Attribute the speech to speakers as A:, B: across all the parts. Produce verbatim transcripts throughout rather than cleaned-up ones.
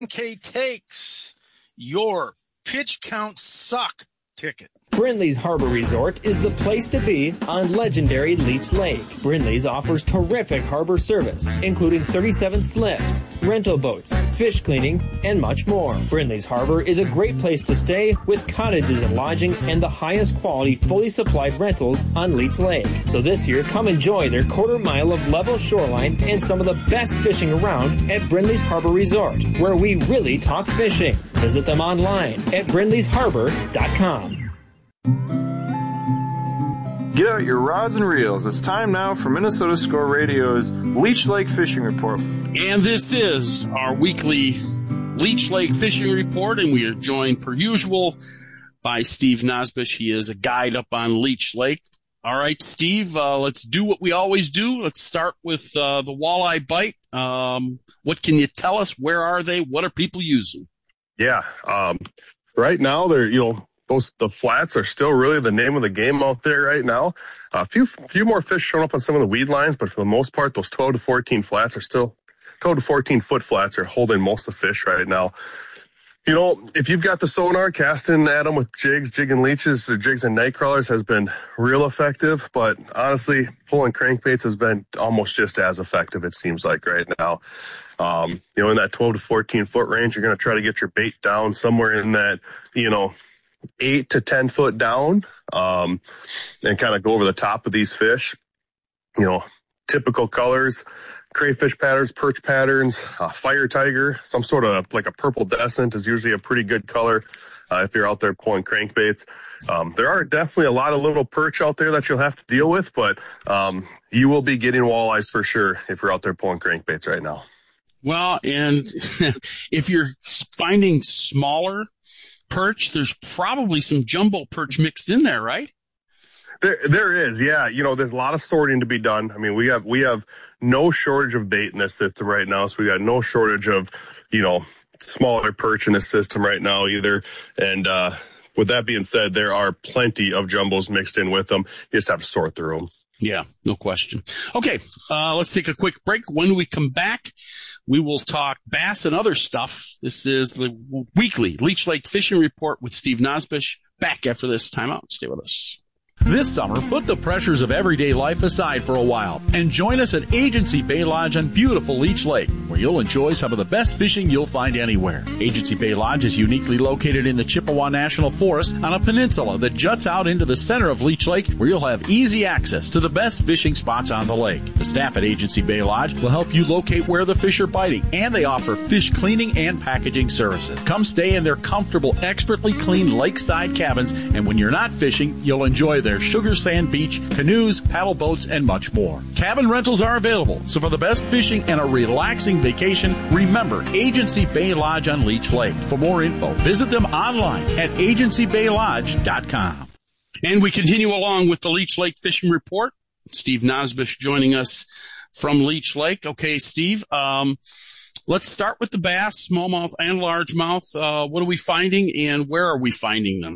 A: K takes your pitch count suck ticket.
B: Brindley's Harbor Resort is the place to be on legendary Leech Lake. Brindley's offers terrific harbor service, including thirty-seven slips, rental boats, fish cleaning, and much more. Brindley's Harbor is a great place to stay with cottages and lodging and the highest quality fully supplied rentals on Leech Lake. So this year, come enjoy their quarter mile of level shoreline and some of the best fishing around at Brindley's Harbor Resort, where we really talk fishing. Visit them online at brindleys harbor dot com.
C: Get out your rods and reels. It's time now for Minnesota Score Radio's Leech Lake Fishing Report.
A: And this is our weekly Leech Lake Fishing Report, and we are joined, per usual, by Steve Nosbish. He is a guide up on Leech Lake. All right, Steve, uh, let's do what we always do. Let's start with uh, the walleye bite. Um, what can you tell us? Where are they? What are people using?
D: Yeah, um, right now they're, you know, Those, the flats are still really the name of the game out there right now. A few few more fish showing up on some of the weed lines, but for the most part, those twelve to fourteen flats are still, twelve to fourteen foot flats are holding most of the fish right now. You know, if you've got the sonar, casting at them with jigs, jigging leeches, or jigs and night crawlers has been real effective, but honestly, pulling crankbaits has been almost just as effective, it seems like right now. Um, you know, in that twelve to fourteen foot range, you're going to try to get your bait down somewhere in that, you know, eight to ten foot down, um, and kind of go over the top of these fish. You know, typical colors, crayfish patterns, perch patterns, uh, fire tiger, some sort of like a purple descent is usually a pretty good color uh, if you're out there pulling crankbaits. Um, there are definitely a lot of little perch out there that you'll have to deal with, but um, you will be getting walleyes for sure if you're out there pulling crankbaits right now.
A: Well, and if you're finding smaller perch, there's probably some jumbo perch mixed in there, right?
D: There, there is, yeah. You know, there's a lot of sorting to be done. I mean, we have, we have no shortage of bait in this system right now. So we got no shortage of, you know, smaller perch in the system right now either. And, uh, with that being said, there are plenty of jumbos mixed in with them. You just have to sort through them.
A: Yeah, no question. Okay, uh, let's take a quick break. When we come back, we will talk bass and other stuff. This is the weekly Leech Lake Fishing Report with Steve Nosbish. Back after this timeout. Stay with us.
E: This summer, put the pressures of everyday life aside for a while and join us at Agency Bay Lodge on beautiful Leech Lake, where you'll enjoy some of the best fishing you'll find anywhere. Agency Bay Lodge is uniquely located in the Chippewa National Forest on a peninsula that juts out into the center of Leech Lake, where you'll have easy access to the best fishing spots on the lake. The staff at Agency Bay Lodge will help you locate where the fish are biting, and they offer fish cleaning and packaging services. Come stay in their comfortable, expertly cleaned lakeside cabins, and when you're not fishing, you'll enjoy their Sugar Sand Beach, canoes, paddle boats, and much more. Cabin rentals are available, so for the best fishing and a relaxing vacation, remember Agency Bay Lodge on Leech Lake. For more info, visit them online at agency bay lodge dot com.
A: And we continue along with the Leech Lake Fishing Report. Steve Nosbish joining us from Leech Lake. Okay, Steve, um, let's start with the bass, smallmouth and largemouth. Uh, what are we finding, and where are we finding them?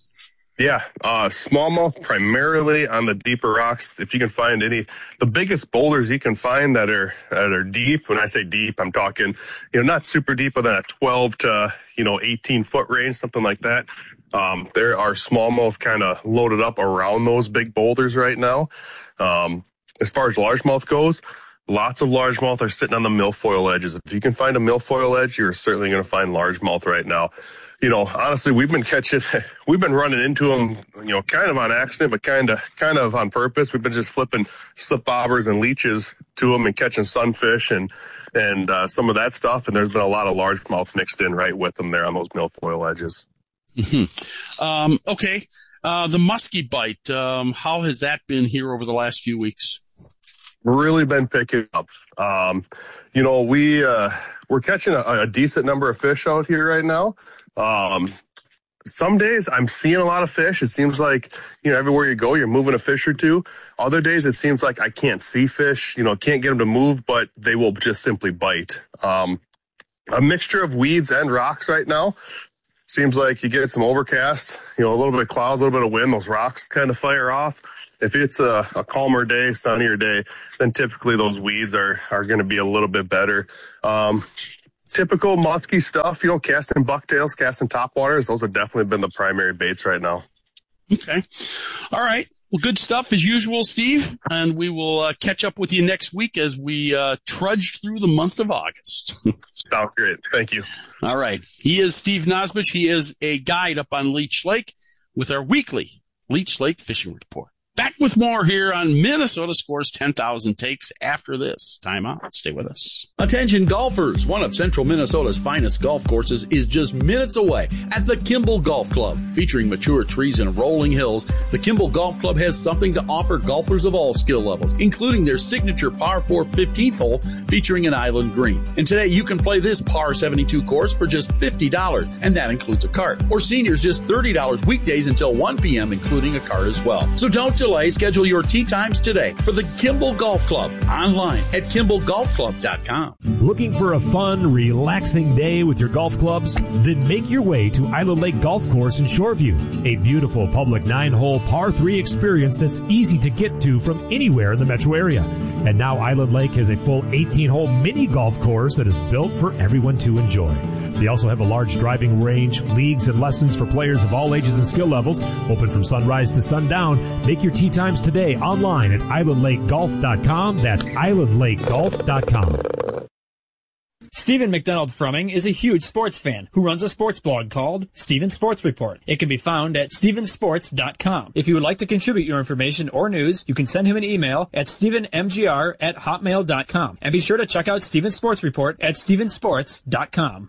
D: Yeah, uh, smallmouth primarily on the deeper rocks. If you can find any, the biggest boulders you can find that are, that are deep. When I say deep, I'm talking, you know, not super deep, but then a twelve to, you know, eighteen foot range, something like that. Um, there are smallmouth kind of loaded up around those big boulders right now. Um, as far as largemouth goes, lots of largemouth are sitting on the milfoil edges. If you can find a milfoil edge, you're certainly going to find largemouth right now. You know, honestly, we've been catching, we've been running into them, you know, kind of on accident, but kind of, kind of on purpose. We've been just flipping slip bobbers and leeches to them and catching sunfish and, and, uh, some of that stuff. And there's been a lot of largemouth mixed in right with them there on those milfoil edges.
A: Mm-hmm. Um, okay. Uh, the musky bite, um, how has that been here over the last few weeks?
D: Really been picking up. Um, you know, we, uh, we're catching a, a decent number of fish out here right now. Um, some days I'm seeing a lot of fish. It seems like, you know, everywhere you go, you're moving a fish or two. Other days it seems like I can't see fish, you know, can't get them to move, but they will just simply bite. Um, a mixture of weeds and rocks right now. Seems like you get some overcast, you know, a little bit of clouds, a little bit of wind, those rocks kind of fire off. If it's a, a calmer day, sunnier day, then typically those weeds are, are going to be a little bit better. Um, typical musky stuff, you know, casting bucktails, casting topwaters. Those have definitely been the primary baits right now.
A: Okay. All right. Well, good stuff as usual, Steve. And we will uh, catch up with you next week as we uh, trudge through the month of August.
D: Sounds great. Thank you.
A: All right. He is Steve Nosbush. He is a guide up on Leech Lake with our weekly Leech Lake Fishing Report. Back with more here on Minnesota Scores ten thousand Takes after this. Time out. Stay with us.
E: Attention golfers. One of Central Minnesota's finest golf courses is just minutes away at the Kimball Golf Club. Featuring mature trees and rolling hills, the Kimball Golf Club has something to offer golfers of all skill levels, including their signature par four fifteenth hole featuring an island green. And today you can play this par seventy-two course for just fifty dollars, and that includes a cart. Or seniors just thirty dollars weekdays until one p.m., including a cart as well. So don't delay. Schedule your tee times today for the Kimball Golf Club online at kimball golf club dot com.
F: Looking for a fun, relaxing day with your golf clubs? Then make your way to Island Lake Golf Course in Shoreview, a beautiful public nine-hole par three experience that's easy to get to from anywhere in the metro area. And now Island Lake has a full eighteen-hole mini golf course that is built for everyone to enjoy. They also have a large driving range, leagues, and lessons for players of all ages and skill levels, open from sunrise to sundown. Make your tee times today online at island lake golf dot com. That's island lake golf dot com.
B: Stephen McDonald Frumming is a huge sports fan who runs a sports blog called Stephen Sports Report. It can be found at stephen sports dot com. If you would like to contribute your information or news, you can send him an email at stephen m g r at hotmail dot com. And be sure to check out Stephen Sports Report at stephen sports dot com.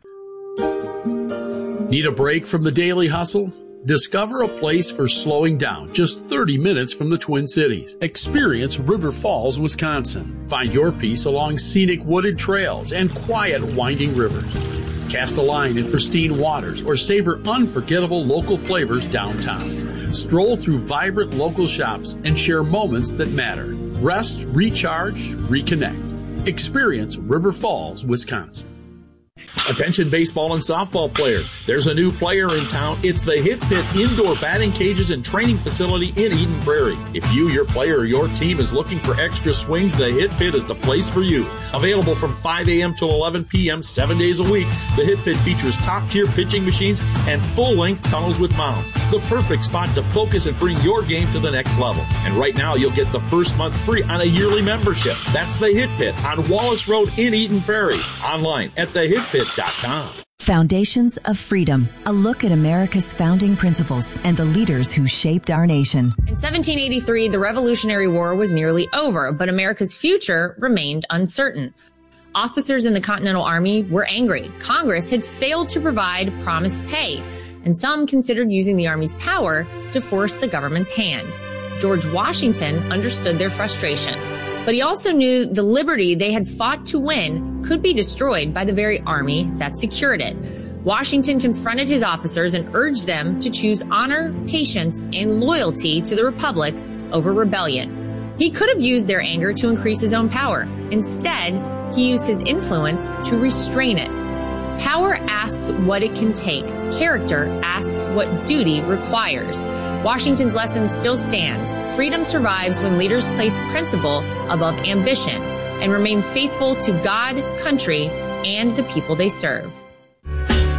E: Need a break from the daily hustle? Discover a place for slowing down just thirty minutes from the Twin Cities. Experience River Falls, Wisconsin. Find your peace along scenic wooded trails and quiet winding rivers. Cast a line in pristine waters or savor unforgettable local flavors downtown. Stroll through vibrant local shops and share moments that matter. Rest, recharge, reconnect. Experience River Falls, Wisconsin. Attention baseball and softball players. There's a new player in town. It's the Hit Pit Indoor Batting Cages and Training Facility in Eden Prairie. If you, your player, or your team is looking for extra swings, the Hit Pit is the place for you. Available from five a.m. till eleven p.m. seven days a week, the Hit Pit features top-tier pitching machines and full-length tunnels with mounds. The perfect spot to focus and bring your game to the next level. And right now, you'll get the first month free on a yearly membership. That's the Hit Pit on Wallace Road in Eden Prairie. Online at the hit pit dot com.
G: Foundations of Freedom, a look at America's founding principles and the leaders who shaped our nation.
H: In seventeen eighty-three, the Revolutionary War was nearly over, but America's future remained uncertain. Officers in the Continental Army were angry. Congress had failed to provide promised pay, and some considered using the Army's power to force the government's hand. George Washington understood their frustration, but he also knew the liberty they had fought to win could be destroyed by the very army that secured it. Washington confronted his officers and urged them to choose honor, patience, and loyalty to the Republic over rebellion. He could have used their anger to increase his own power. Instead, he used his influence to restrain it. Power asks what it can take. Character asks what duty requires. Washington's lesson still stands. Freedom survives when leaders place principle above ambition and remain faithful to God, country, and the people they serve.